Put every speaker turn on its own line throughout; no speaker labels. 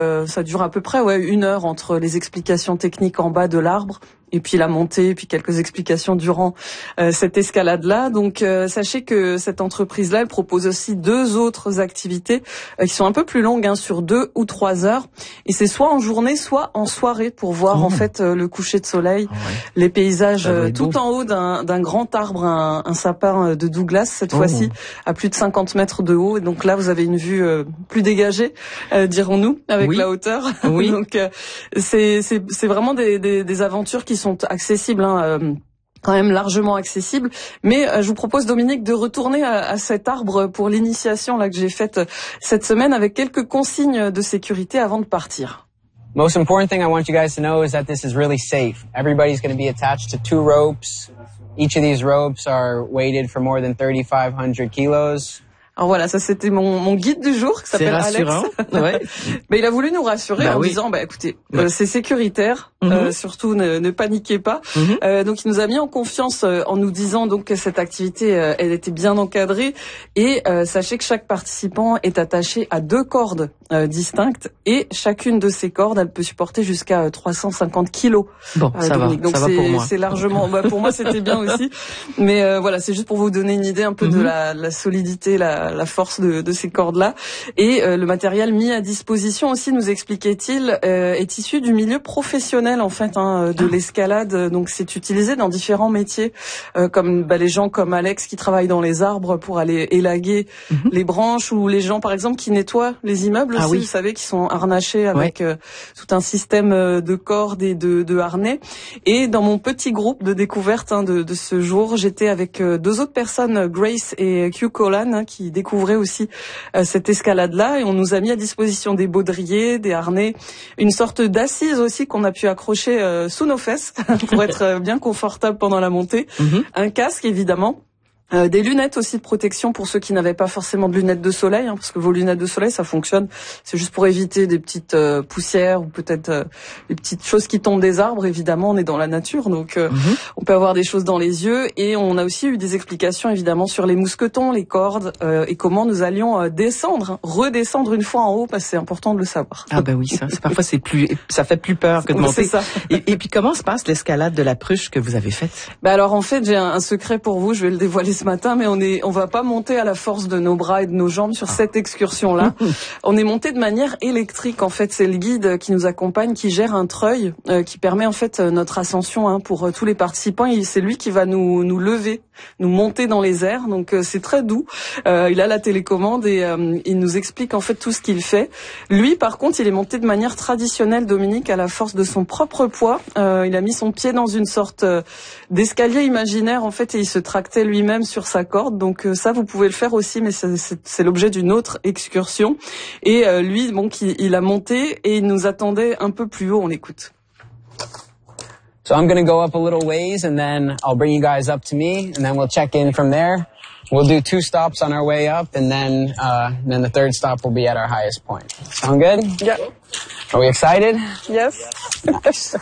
Ça dure à peu près 1 heure entre les explications techniques en bas de l'arbre et puis la montée, et puis quelques explications durant cette escalade-là. Donc sachez que cette entreprise-là, elle propose aussi 2 autres activités qui sont un peu plus longues, sur 2 ou 3 heures. Et c'est soit en journée, soit en soirée pour voir en fait le coucher de soleil, les paysages tout en haut d'un grand arbre, un sapin de Douglas cette fois-ci, à plus de 50 mètres de haut. Et donc là, vous avez une vue plus dégagée, dirons-nous, avec la hauteur. Oui. Donc c'est vraiment des aventures qui sont accessibles, quand même largement accessibles. Mais je vous propose, Dominique, de retourner à cet arbre pour l'initiation là que j'ai faite cette semaine avec quelques consignes de sécurité avant de partir.
Most important thing I want you guys to know is that this is really safe. Everybody's going to be attached to 2 ropes. Each of these ropes are weighted for more than 3,500 kilos.
Alors voilà, ça c'était mon guide du jour qui s'appelle Alex. Ouais. Mais il a voulu nous rassurer en disant écoutez, c'est sécuritaire, surtout ne paniquez pas. Donc il nous a mis en confiance en nous disant donc que cette activité elle était bien encadrée et sachez que chaque participant est attaché à 2 cordes distinctes et chacune de ces cordes elle peut supporter jusqu'à 350 kilos.
Bon, ça va.
Donc
ça va pour moi.
C'est largement pour moi c'était bien aussi. Mais voilà, c'est juste pour vous donner une idée un peu de la solidité, la force de ces cordes-là. Et le matériel mis à disposition aussi, nous expliquait-il, est issu du milieu professionnel en fait de l'escalade. Donc c'est utilisé dans différents métiers, comme les gens comme Alex qui travaillent dans les arbres pour aller élaguer les branches, ou les gens par exemple qui nettoient les immeubles aussi, vous savez, qui sont harnachés avec tout un système de cordes et de harnais. Et dans mon petit groupe de découverte de ce jour, j'étais avec 2 autres personnes, Grace et Q Collan, qui découvraient aussi cette escalade-là, et on nous a mis à disposition des baudriers, des harnais, une sorte d'assise aussi qu'on a pu accrocher sous nos fesses pour être bien confortable pendant la montée, un casque évidemment. Des lunettes aussi de protection pour ceux qui n'avaient pas forcément de lunettes de soleil, parce que vos lunettes de soleil, ça fonctionne. C'est juste pour éviter des petites poussières ou peut-être des petites choses qui tombent des arbres. Évidemment, on est dans la nature, donc on peut avoir des choses dans les yeux. Et on a aussi eu des explications évidemment sur les mousquetons, les cordes et comment nous allions redescendre une fois en haut, parce que c'est important de le savoir.
Ah ben oui, parfois ça fait plus peur que de monter.
C'est ça.
Et puis comment se passe l'escalade de la Pruche que vous avez faite?
Alors en fait, j'ai un secret pour vous, je vais le dévoiler ce matin, mais on va pas monter à la force de nos bras et de nos jambes sur cette excursion-là. On est monté de manière électrique. En fait, c'est le guide qui nous accompagne, qui gère un treuil, qui permet en fait notre ascension pour tous les participants. Et c'est lui qui va nous lever, nous monter dans les airs. Donc c'est très doux. Il a la télécommande et il nous explique en fait tout ce qu'il fait. Lui, par contre, il est monté de manière traditionnelle, Dominique, à la force de son propre poids. Il a mis son pied dans une sorte d'escalier imaginaire en fait, et il se tractait lui-même sur sa corde. Donc ça, vous pouvez le faire aussi, mais c'est l'objet d'une autre excursion. Et lui, donc, il a monté et il nous attendait un peu plus haut. On écoute.
So I'm going to go up a little ways and then I'll bring you guys up to me and then we'll check in from there. We'll do 2 stops on our way up and then the 3rd stop will be at our highest point. Sound good?
Yeah.
Are we excited?
Yes.
Nice.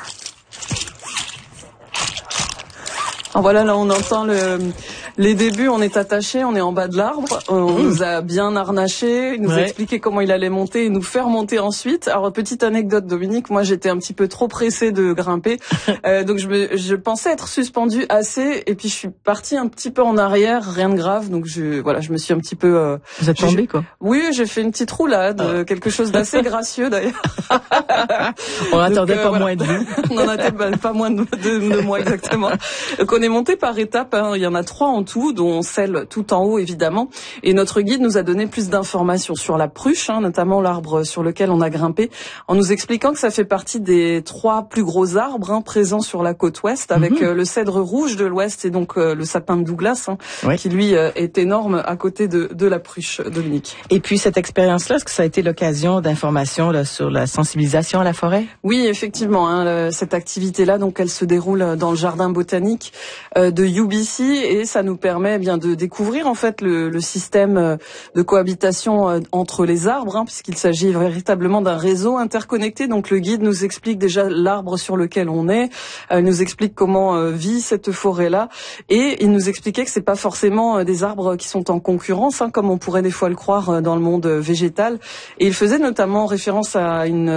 Voilà, là on entend les débuts, on est attaché, on est en bas de l'arbre, on nous a bien harnaché, il nous a expliqué comment il allait monter et nous faire monter ensuite. Alors petite anecdote, Dominique, moi j'étais un petit peu trop pressée de grimper, donc je pensais être suspendue assez, et puis je suis partie un petit peu en arrière, rien de grave, donc je me suis un petit peu...
Vous êtes tombée quoi?
Oui, j'ai fait une petite roulade, quelque chose d'assez gracieux d'ailleurs.
On n'attendait pas moins de vous.
On n'en attendait pas moins de moi exactement. Donc on est monté par étapes, il y en a 3 en tout, dont celle tout en haut évidemment, et notre guide nous a donné plus d'informations sur la Pruche, notamment l'arbre sur lequel on a grimpé, en nous expliquant que ça fait partie des 3 plus gros arbres présents sur la côte ouest, avec le cèdre rouge de l'ouest et donc le sapin de Douglas, qui lui est énorme à côté de la Pruche, Dominique.
Et puis cette expérience-là, est-ce que ça a été l'occasion d'informations sur la sensibilisation à la forêt?
Oui, effectivement, cette activité-là, donc elle se déroule dans le jardin botanique de UBC, et ça nous permet bien de découvrir en fait le système de cohabitation entre les arbres, puisqu'il s'agit véritablement d'un réseau interconnecté. Donc le guide nous explique déjà l'arbre sur lequel on est, il nous explique comment vit cette forêt-là, et il nous expliquait que c'est pas forcément des arbres qui sont en concurrence, comme on pourrait des fois le croire dans le monde végétal. Et il faisait notamment référence à une